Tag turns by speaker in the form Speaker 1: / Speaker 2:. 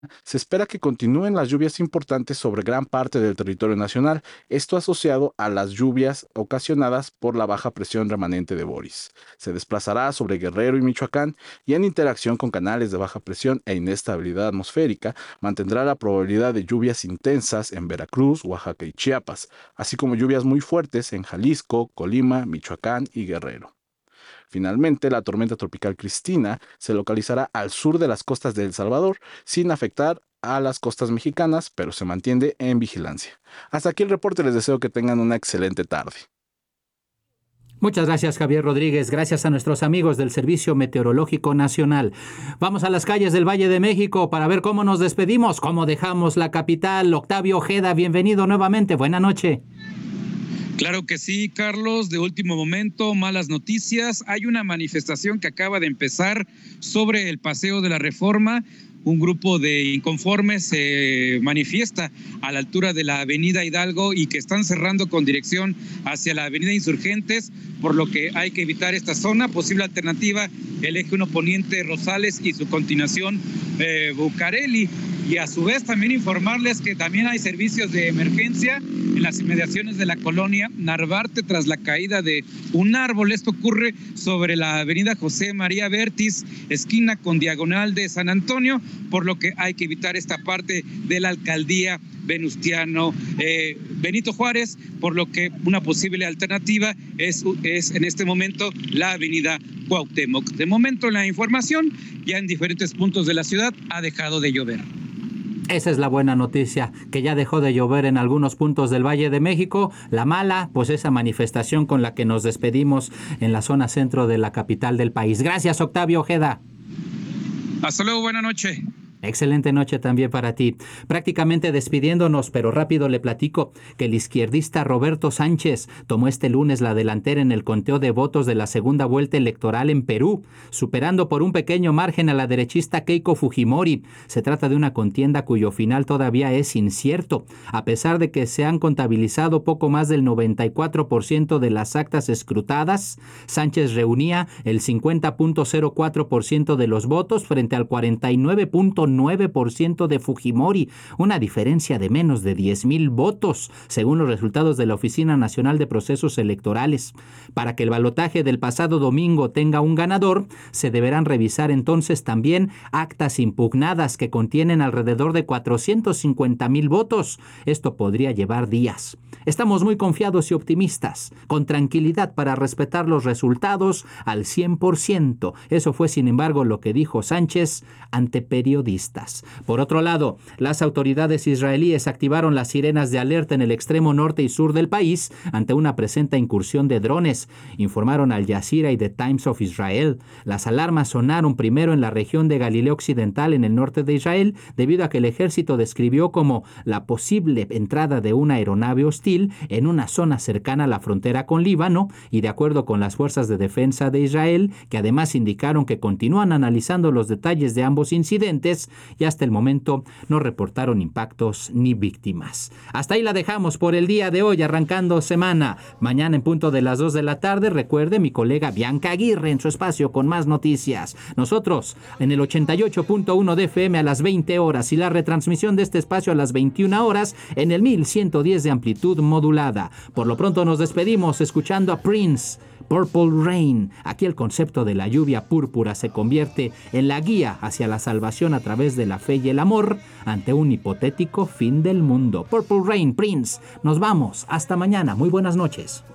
Speaker 1: Se espera que continúen las lluvias importantes sobre gran parte del territorio nacional, esto asociado a las lluvias ocasionadas por la baja presión remanente de Boris. Se desplazará sobre Guerrero y Michoacán y en interacción con canales de baja presión e inestabilidad atmosférica mantendrá la probabilidad de lluvias intensas en Veracruz, Oaxaca y Chiapas, así como lluvias muy fuertes en Jalisco, Colima, Michoacán y Guerrero. Finalmente, la tormenta tropical Cristina se localizará al sur de las costas de El Salvador, sin afectar a las costas mexicanas, pero se mantiene en vigilancia. Hasta aquí el reporte, les deseo que tengan una excelente tarde.
Speaker 2: Muchas gracias, Javier Rodríguez. Gracias a nuestros amigos del Servicio Meteorológico Nacional. Vamos a las calles del Valle de México para ver cómo nos despedimos, cómo dejamos la capital. Octavio Ojeda, bienvenido nuevamente. Buena noche.
Speaker 3: Claro que sí, Carlos. De último momento, malas noticias. Hay una manifestación que acaba de empezar sobre el Paseo de la Reforma. Un grupo de inconformes se manifiesta a la altura de la avenida Hidalgo y que están cerrando con dirección hacia la avenida Insurgentes, por lo que hay que evitar esta zona. Posible alternativa, el eje 1 Poniente Rosales y su continuación Bucareli. Y a su vez también informarles que también hay servicios de emergencia en las inmediaciones de la colonia Narvarte tras la caída de un árbol. Esto ocurre sobre la avenida José María Vértiz, esquina con diagonal de San Antonio, por lo que hay que evitar esta parte de la alcaldía Venustiano Benito Juárez, por lo que una posible alternativa es en este momento la avenida Cuauhtémoc. De momento la información, ya en diferentes puntos de la ciudad ha dejado de llover.
Speaker 2: Esa es la buena noticia, que ya dejó de llover en algunos puntos del Valle de México. La mala, pues esa manifestación con la que nos despedimos en la zona centro de la capital del país. Gracias, Octavio Ojeda.
Speaker 3: Hasta luego, buena noche.
Speaker 2: Excelente noche también para ti. Prácticamente despidiéndonos, pero rápido le platico que el izquierdista Roberto Sánchez tomó este lunes la delantera en el conteo de votos de la segunda vuelta electoral en Perú, superando por un pequeño margen a la derechista Keiko Fujimori. Se trata de una contienda cuyo final todavía es incierto, a pesar de que se han contabilizado poco más del 94% de las actas escrutadas. Sánchez reunía el 50.04% de los votos frente al 49.9% de Fujimori, una diferencia de menos de 10,000 votos, según los resultados de la Oficina Nacional de Procesos Electorales. Para que el balotaje del pasado domingo tenga un ganador, se deberán revisar entonces también actas impugnadas que contienen alrededor de 450,000 votos. Esto podría llevar días. Estamos muy confiados y optimistas, con tranquilidad para respetar los resultados al 100%. Eso fue, sin embargo, lo que dijo Sánchez ante periodistas. Por otro lado, las autoridades israelíes activaron las sirenas de alerta en el extremo norte y sur del país ante una presunta incursión de drones, informaron Al Jazeera y The Times of Israel. Las alarmas sonaron primero en la región de Galilea Occidental, en el norte de Israel, debido a que el ejército describió como la posible entrada de una aeronave hostil en una zona cercana a la frontera con Líbano, y de acuerdo con las fuerzas de defensa de Israel, que además indicaron que continúan analizando los detalles de ambos incidentes, y hasta el momento no reportaron impactos ni víctimas. Hasta ahí la dejamos por el día de hoy, arrancando semana. Mañana en punto de las 2 de la tarde, recuerde, mi colega Bianca Aguirre en su espacio con más noticias. Nosotros en el 88.1 de FM a las 20 horas y la retransmisión de este espacio a las 21 horas en el 1110 de amplitud modulada. Por lo pronto nos despedimos escuchando a Prince, Purple Rain. Aquí el concepto de la lluvia púrpura se convierte en la guía hacia la salvación a través de la fe y el amor ante un hipotético fin del mundo. Purple Rain, Prince. Nos vamos. Hasta mañana. Muy buenas noches.